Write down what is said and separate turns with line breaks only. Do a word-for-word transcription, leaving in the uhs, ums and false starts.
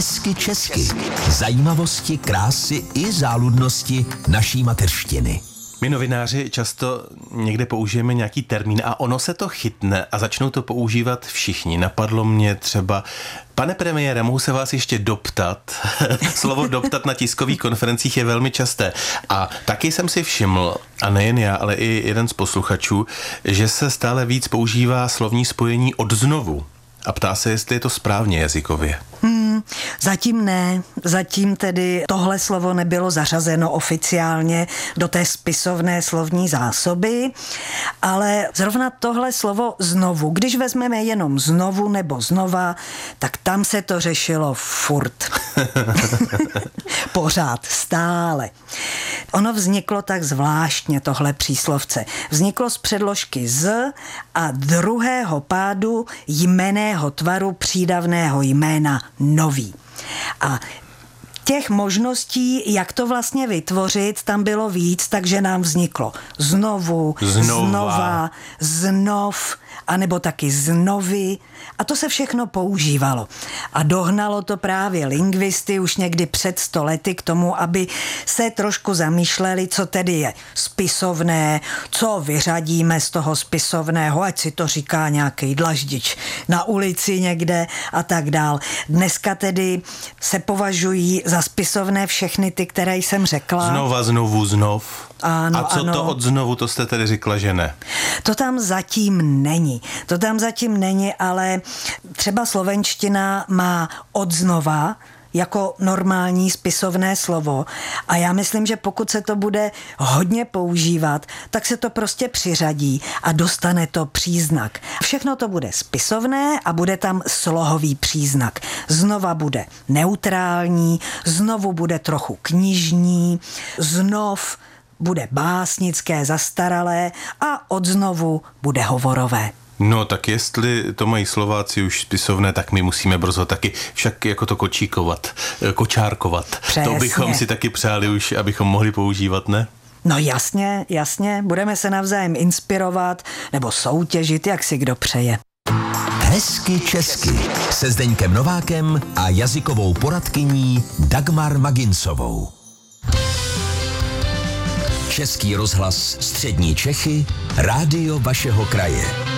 Hezky česky. Zajímavosti, krásy i záludnosti naší mateřštiny.
My novináři často někde použijeme nějaký termín a ono se to chytne a začnou to používat všichni. Napadlo mě třeba, pane premiére, mohu se vás ještě doptat? Slovo doptat na tiskových konferencích je velmi časté. A taky jsem si všiml, a nejen já, ale i jeden z posluchačů, že se stále víc používá slovní spojení odznovu. A ptá se, jestli je to správně jazykově.
Hmm, zatím ne. Zatím tedy tohle slovo nebylo zařazeno oficiálně do té spisovné slovní zásoby, ale zrovna tohle slovo znovu, když vezmeme jenom znovu nebo znova, tak tam se to řešilo furt. Pořád, stále. Ono vzniklo tak zvláštně, tohle příslovce. Vzniklo z předložky z a druhého pádu jmenného tvaru přídavného jména nový. A těch možností, jak to vlastně vytvořit, tam bylo víc, takže nám vzniklo znovu,
Znova.
znova, znov, anebo taky znovy. A to se všechno používalo. A dohnalo to právě lingvisty už někdy před sto lety k tomu, aby se trošku zamýšleli, co tedy je spisovné, co vyřadíme z toho spisovného, ať si to říká nějaký dlaždič na ulici někde a tak dál. Dneska tedy se považují za spisovné všechny ty, které jsem řekla.
Znova, znovu, znov.
Ano,
a co
ano.
to od znovu, to jste tedy řekla, že ne?
To tam zatím není. To tam zatím není, ale třeba slovenština má odznova jako normální spisovné slovo a já myslím, že pokud se to bude hodně používat, tak se to prostě přiřadí a dostane to příznak. Všechno to bude spisovné a bude tam slohový příznak. Znova bude neutrální, znovu bude trochu knižní, znov bude básnické, zastaralé a odznovu bude hovorové.
No tak jestli to mají Slováci už spisovné, tak my musíme brzo taky však jako to kočíkovat, kočárkovat.
Přesně.
To bychom si taky přáli už, abychom mohli používat, ne?
No jasně, jasně, budeme se navzájem inspirovat nebo soutěžit, jak si kdo přeje.
Hezky česky se Zdeňkem Novákem a jazykovou poradkyní Dagmar Maginsovou. Český rozhlas Střední Čechy, rádio vašeho kraje.